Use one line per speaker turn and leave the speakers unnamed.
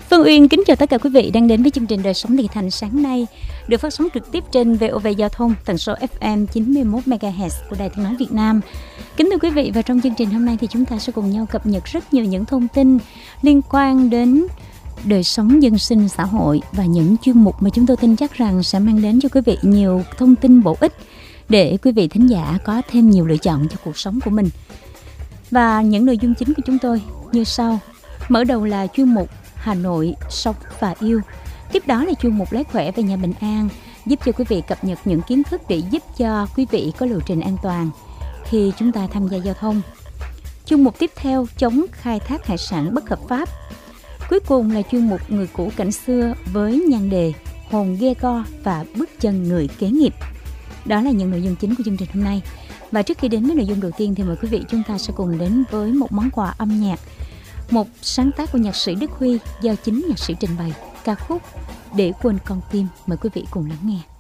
Phương Uyên kính chào tất cả quý vị đang đến với chương trình Đời sống Thiện Thành sáng nay, được phát sóng trực tiếp trên VOV Giao thông tần số FM 91 MHz của Đài Tiếng nói Việt Nam. Kính thưa quý vị, và trong chương trình hôm nay thì chúng ta sẽ cùng nhau cập nhật rất nhiều những thông tin liên quan đến đời sống dân sinh xã hội và những chuyên mục mà chúng tôi tin chắc rằng sẽ mang đến cho quý vị nhiều thông tin bổ ích để quý vị thính giả có thêm nhiều lựa chọn cho cuộc sống của mình. Và những nội dung chính của chúng tôi như sau. Mở đầu là chuyên mục Hà Nội sống và yêu. Tiếp đó là chuyên mục Lấy khỏe về nhà bình an, giúp cho quý vị cập nhật những kiến thức để giúp cho quý vị có lộ trình an toàn khi chúng ta tham gia giao thông. Chuyên mục tiếp theo chống khai thác hải sản bất hợp pháp. Cuối cùng là chuyên mục Người cũ cảnh xưa với nhan đề Hồn ghe go và bước chân người kế nghiệp. Đó là những nội dung chính của chương trình hôm nay. Và trước khi đến với nội dung đầu tiên thì mời quý vị chúng ta sẽ cùng đến với một món quà âm nhạc, một sáng tác của nhạc sĩ Đức Huy do chính nhạc sĩ trình bày, ca khúc Để quên con tim. Mời quý vị cùng lắng nghe.